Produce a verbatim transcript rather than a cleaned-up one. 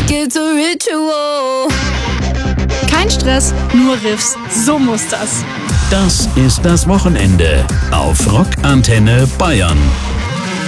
it's a ritual. Kein Stress, nur Riffs. So muss das. Das ist das Wochenende auf Rock Antenne Bayern.